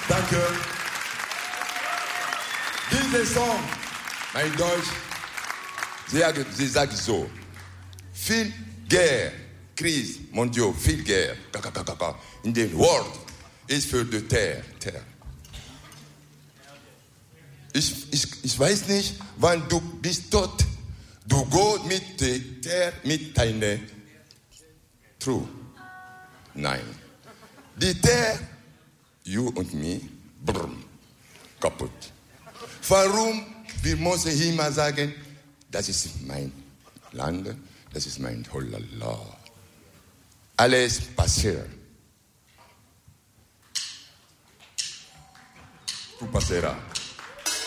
Danke. Dieser Song, mein Deutsch, sie sagt so, viel Guerre, Krise, mondial, viel Guerre, in der World ist für die Terre. Ich weiß nicht, wann du bist tot, du gehst mit der Terre, mit deiner True. Nein. Die Terre, you und me, brrm, kaputt. Warum? Wir müssen immer sagen, das ist mein Land, das ist mein Holala. Alles passiert. Tu passerà.